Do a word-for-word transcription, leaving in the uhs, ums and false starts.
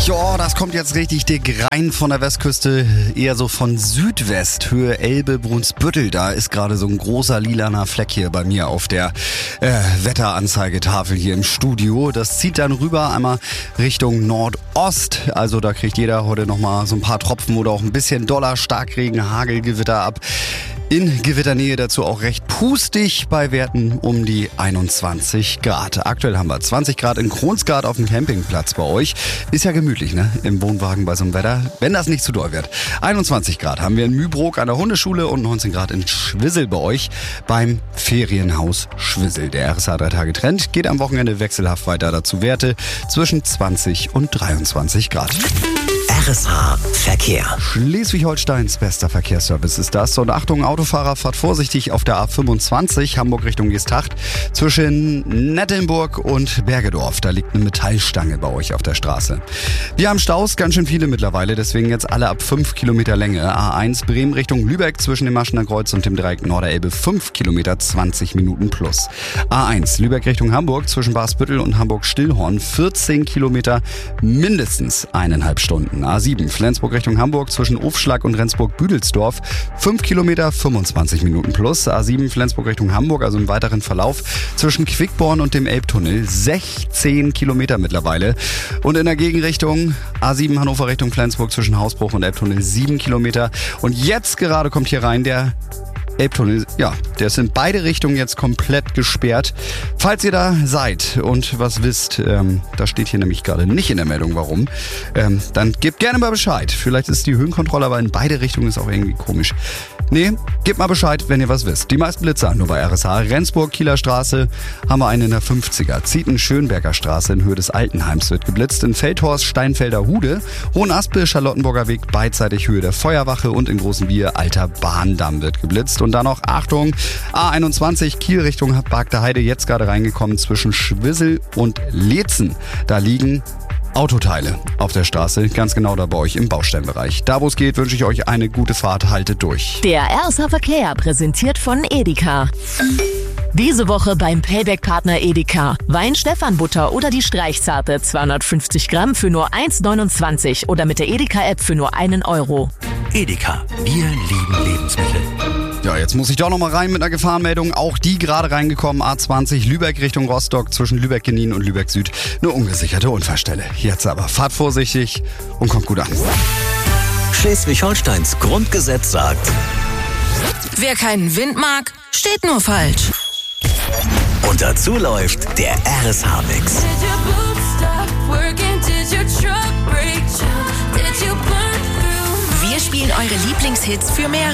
Ja, das kommt jetzt richtig dick rein von der Westküste, eher so von Südwest, Höhe Elbe, Brunsbüttel. Da ist gerade so ein großer lilaner Fleck hier bei mir auf der äh, Wetteranzeigetafel hier im Studio. Das zieht dann rüber einmal Richtung Nordost. Also da kriegt jeder heute nochmal so ein paar Tropfen oder auch ein bisschen doller Starkregen, Hagelgewitter ab. In Gewitternähe dazu auch recht pustig bei Werten um die einundzwanzig Grad. Aktuell haben wir zwanzig Grad in Kronsgaard auf dem Campingplatz bei euch. Ist ja gemütlich, ne? Im Wohnwagen bei so einem Wetter, wenn das nicht zu doll wird. einundzwanzig Grad haben wir in Mühbrook an der Hundeschule und neunzehn Grad in Schwissel bei euch beim Ferienhaus Schwissel. Der R S H drei Tage Trend geht am Wochenende wechselhaft weiter. Dazu Werte zwischen zwanzig und dreiundzwanzig Grad. R S H Verkehr. Schleswig-Holsteins bester Verkehrsservice ist das. Und Achtung, Autofahrer, fahrt vorsichtig auf der A fünfundzwanzig, Hamburg Richtung Geesthacht, zwischen Nettelnburg und Bergedorf. Da liegt eine Metallstange bei euch auf der Straße. Wir haben Staus, ganz schön viele mittlerweile, deswegen jetzt alle ab fünf Kilometer Länge. A eins Bremen Richtung Lübeck zwischen dem Maschener Kreuz und dem Dreieck Norderelbe fünf Kilometer, zwanzig Minuten plus. A eins Lübeck Richtung Hamburg zwischen Barsbüttel und Hamburg-Stillhorn vierzehn Kilometer, mindestens eineinhalb Stunden. A sieben Flensburg Richtung Hamburg zwischen Ofschlag und Rendsburg-Büdelsdorf fünf Kilometer, fünfundzwanzig Minuten plus. A sieben Flensburg Richtung Hamburg, also im weiteren Verlauf zwischen Quickborn und dem Elbtunnel sechzehn Kilometer mittlerweile. Und in der Gegenrichtung A sieben Hannover Richtung Flensburg zwischen Hausbruch und Elbtunnel sieben Kilometer. Und jetzt gerade kommt hier rein der Elbtunnel, ja, der ist in beide Richtungen jetzt komplett gesperrt. Falls ihr da seid und was wisst, ähm, das steht hier nämlich gerade nicht in der Meldung, warum, ähm, dann gebt gerne mal Bescheid. Vielleicht ist die Höhenkontrolle, aber in beide Richtungen ist auch irgendwie komisch. Nee, gebt mal Bescheid, wenn ihr was wisst. Die meisten Blitzer nur bei R S H. Rendsburg, Kieler Straße haben wir einen in der fünfziger. Zieten, Schönberger Straße in Höhe des Altenheims wird geblitzt. In Feldhorst, Steinfelder Hude, Hohenaspe, Charlottenburger Weg, beidseitig Höhe der Feuerwache und in Großen Bier, Alter Bahndamm wird geblitzt. Und dann noch, Achtung, A einundzwanzig, Kiel Richtung Bagder Heide, jetzt gerade reingekommen zwischen Schwissel und Leetzen. Da liegen Autoteile auf der Straße, ganz genau da bei euch im Baustellenbereich. Da wo es geht, wünsche ich euch eine gute Fahrt, haltet durch. Der R S H Verkehr präsentiert von Edeka. Diese Woche beim Payback-Partner Edeka. Wein-Stefan-Butter oder die Streichzarte zweihundertfünfzig Gramm für nur eins neunundzwanzig oder mit der Edeka-App für nur einen Euro. Edeka, wir lieben Lebensmittel. Ja, jetzt muss ich doch noch mal rein mit einer Gefahrenmeldung. Auch die gerade reingekommen. A zwanzig Lübeck Richtung Rostock zwischen Lübeck-Genin und Lübeck Süd. Eine ungesicherte Unfallstelle. Jetzt aber fahrt vorsichtig und kommt gut an. Schleswig-Holsteins Grundgesetz sagt: Wer keinen Wind mag, steht nur falsch. Und dazu läuft der R S H-Mix. Wir spielen eure Lieblingshits für mehr